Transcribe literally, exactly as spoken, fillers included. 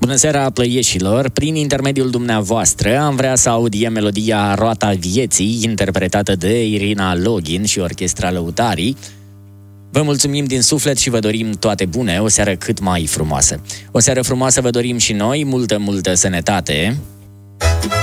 Bună seara, plăieșilor! Prin intermediul dumneavoastră am vrea să audiem melodia Roata Vieții, interpretată de Irina Login și Orchestra Lăutarii. Vă mulțumim din suflet și vă dorim toate bune, o seară cât mai frumoasă. O seară frumoasă vă dorim și noi, multă, multă sănătate.